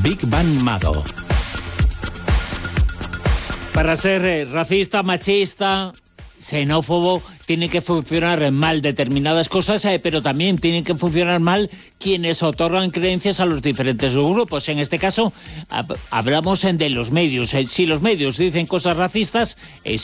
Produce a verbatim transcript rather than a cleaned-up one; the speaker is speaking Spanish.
Big Bang Mado. Para ser eh, racista, machista, xenófobo, tienen que funcionar mal determinadas cosas, eh, pero también tienen que funcionar mal quienes otorgan creencias a los diferentes grupos. En este caso, hab- hablamos eh, de los medios. Eh, si los medios dicen cosas racistas, eh,